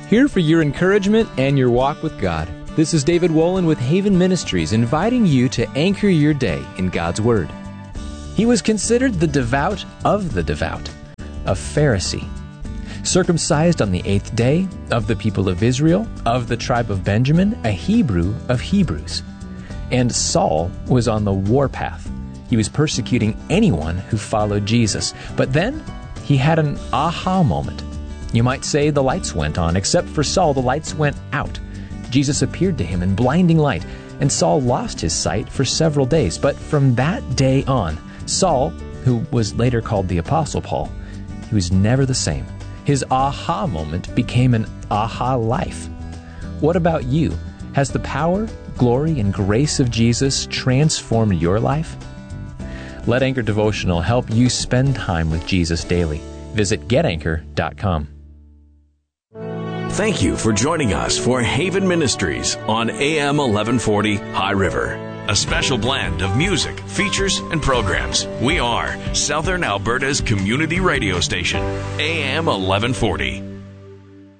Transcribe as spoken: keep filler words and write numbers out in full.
Here for your encouragement and your walk with God. This is David Wolin with Haven Ministries, inviting you to anchor your day in God's Word. He was considered the devout of the devout, a Pharisee. Circumcised on the eighth day, of the people of Israel, of the tribe of Benjamin, a Hebrew of Hebrews. And Saul was on the warpath. He was persecuting anyone who followed Jesus. But then he had an aha moment. You might say the lights went on, except for Saul, the lights went out. Jesus appeared to him in blinding light, and Saul lost his sight for several days. But from that day on, Saul, who was later called the Apostle Paul, he was never the same. His aha moment became an aha life. What about you? Has the power, glory, and grace of Jesus transformed your life? Let Anchor Devotional help you spend time with Jesus daily. Visit get anchor dot com. Thank you for joining us for Haven Ministries on A M eleven forty High River. A special blend of music, features, and programs. We are Southern Alberta's community radio station, A M eleven forty.